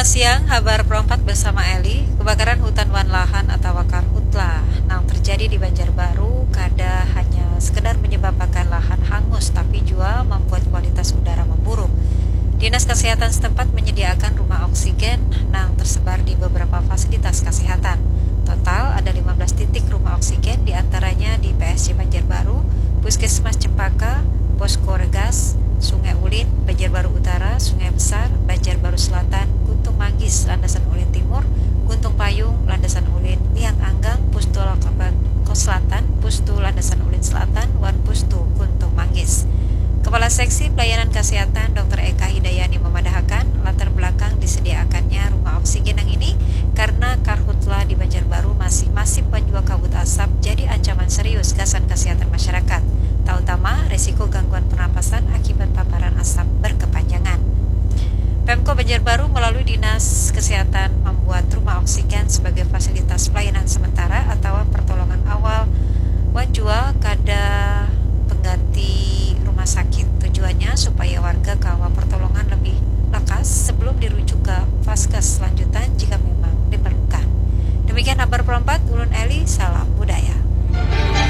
Selamat siang, Habar Pro 4 bersama Eli. Kebakaran hutan wan lahan atau karhutla yang terjadi di Banjarbaru kada hanya sekedar menyebabkan lahan hangus, tapi juga membuat kualitas udara memburuk. Dinas Kesehatan setempat menyediakan rumah oksigen yang tersebar di beberapa fasilitas kesehatan. Total ada 15 titik rumah oksigen, diantaranya di PSG Banjarbaru, Puskesmas Cempaka, Posko Regas, Sungai Ulin, Banjarbaru Utara, Sungai Besar, Banjarbaru Selatan, Guntung Manggis, Landasan Ulin Timur, Guntung Payung, Landasan Ulin, Liang Anggang, Pustu Ko Selatan, Pustu Landasan Ulin Selatan, Wan Pustu, Guntung Manggis. Kepala Seksi Pelayanan Kesehatan Dr. Eka Hidayani memadahkan latar belakang disediakannya rumah oksigen yang ini karena karhutla di Banjarbaru masih masif menjual kabut asap jadi ancaman serius gasan kesehatan masyarakat, terutama resiko gangguan pernapasan akibat paparan asap berkepanjangan. Pemko Banjarbaru melalui Dinas Kesehatan membuat rumah oksigen sebagai fasilitas pelayanan sementara atau pertolongan awal wanjua kada pengganti rumah sakit. Tujuannya supaya warga kawa pertolongan lebih lekas sebelum dirujuk ke vaskes selanjutan jika memang diperlukan. Demikian kabar Pro 4, Ulun Eli, salam budaya.